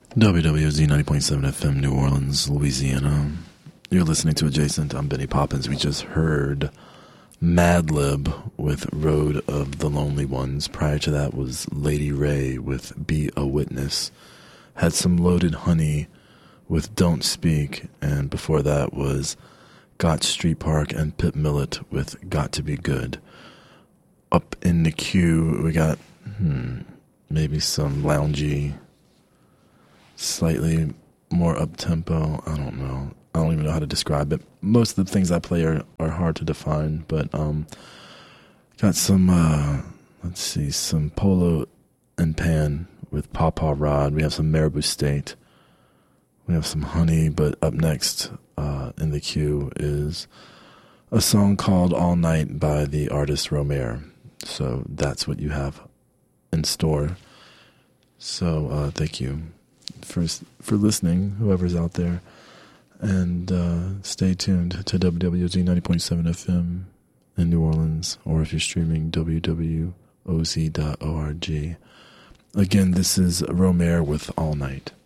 WWZ 90.7 FM, New Orleans, Louisiana. You're listening to Adjacent. I'm Benny Poppins. We just heard Madlib with Road of the Lonely Ones. Prior to that was Lady Ray with Be a Witness. Had some Loaded Honey with Don't Speak. And before that was Got Street Park and Pip Millett with Got to Be Good. Up in the queue, we got maybe some loungy, slightly more up-tempo. I don't know. I don't even know how to describe it. Most of the things I play are hard to define, but got some, let's see, some Polo and Pan with Pawpaw Rod. We have some Marabou State. We have some Honey, but up next in the queue is a song called All Night by the artist Romare. So that's what you have in store. So thank you for listening, whoever's out there, and stay tuned to WWZ 90.7 FM in New Orleans, or if you're streaming, wwoz.org. Again, this is Romare with All Night.